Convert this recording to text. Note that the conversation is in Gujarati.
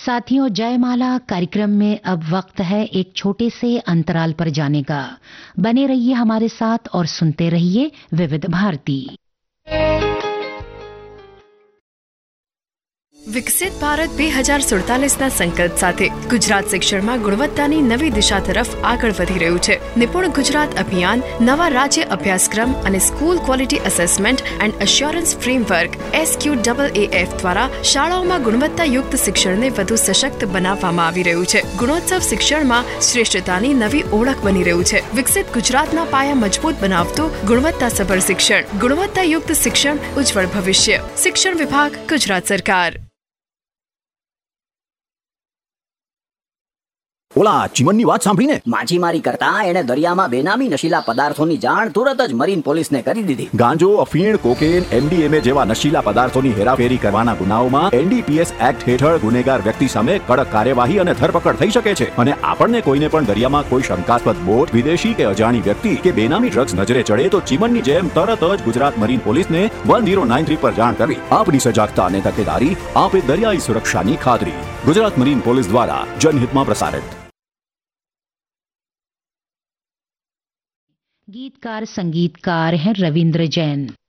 साथियों, जयमाला कार्यक्रम में अब वक्त है एक छोटे से अंतराल पर जाने का। बने रहिए हमारे साथ और सुनते रहिए विविध भारती। વિકસિત ભારત 2047ના સંકલ્પ સાથે ગુજરાત શિક્ષણમાં ગુણવત્તાની નવી દિશા તરફ આગળ વધી રહ્યું છે. નિપુણ ગુજરાત અભિયાન નવા રાજ્ય અભ્યાસક્રમ અને school quality assessment and assurance framework SQAAF દ્વારા શાળાઓમાં ગુણવત્તાયુક્ત શિક્ષણને વધુ સશક્ત બનાવવામાં આવી રહ્યું છે. ગુણોત્સવ શિક્ષણમાં શ્રેષ્ઠતાની નવી ઓળખ બની રહ્યું છે. વિકસિત ગુજરાતના પાયા મજબૂત બનાવતું ગુણવત્તાસભર શિક્ષણ, ગુણવત્તાયુક્ત શિક્ષણ, ઉજ્જવળ ભવિષ્ય. શિક્ષણ વિભાગ, ગુજરાત સરકાર. ઓલા ચીમનની વાત સાંભળીને માછીમારી કરતા એને દરિયામાં બેનામી નશીલા પદાર્થોની જાણ તુરત જ મરીન પોલીસને કરી દીધી. ગાંજો, અફીણ, કોકેન, MDMA જેવા નશીલા પદાર્થોની હેરાફેરી કરવાના ગુનાઓમાં NDPS એક્ટ હેઠળ ગુનેગાર વ્યક્તિ સામે કડક કાર્યવાહી અને ધરપકડ થઈ શકે છે. અને આપણને કોઈને પણ દરિયામાં કોઈ શંકાસ્પદ બોટ, વિદેશી કે અજાણી વ્યક્તિ કે બેનામી ડ્રગ્સ નજરે ચડે તો ચીમનની જેમ તરત જ ગુજરાત મરીન પોલીસને 1093 પર જાણ કરવી. આપની સજાગતા અને તકેદારી આપે દરિયાઈ સુરક્ષાની ખાતરી. ગુજરાત મરીન પોલીસ દ્વારા જનહિતમાં પ્રસારિત. गीतकार संगीतकार हैं रविंद्र जैन।